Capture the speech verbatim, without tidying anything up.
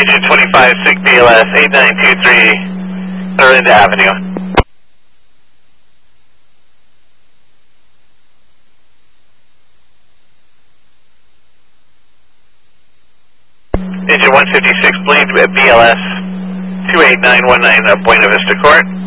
Engine twenty-five, S I C B L S, eight nine two three, Orinda Avenue. Engine one fifty-six, bleed B L S, two eight nine one nine, uh, Buena Vista Court.